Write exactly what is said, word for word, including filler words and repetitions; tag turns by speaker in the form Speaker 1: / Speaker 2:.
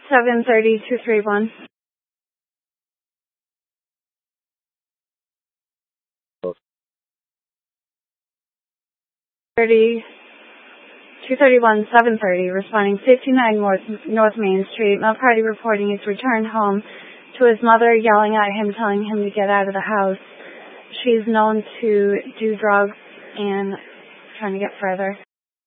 Speaker 1: seven thirty, two three one. thirty, two thirty-one, seven thirty, responding fifty-nine North, North Main Street. Male party reporting his return home to his mother, yelling at him, telling him to get out of the house. She's known to do drugs and trying to get further.